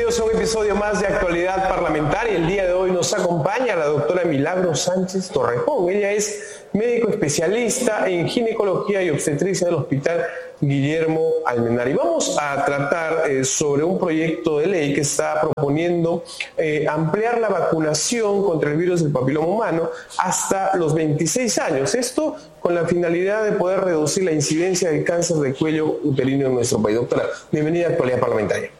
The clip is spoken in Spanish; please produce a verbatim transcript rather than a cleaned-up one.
bienvenidos a un episodio más de Actualidad Parlamentaria. El día de hoy nos acompaña la doctora Milagros Sánchez Torrejón. Ella es médico especialista en ginecología y obstetricia del Hospital Guillermo Almenara. Y vamos a tratar eh, sobre un proyecto de ley que está proponiendo eh, ampliar la vacunación contra el virus del papiloma humano hasta los veintiséis años. Esto con la finalidad de poder reducir la incidencia del cáncer de cuello uterino en nuestro país. Doctora, bienvenida a Actualidad Parlamentaria.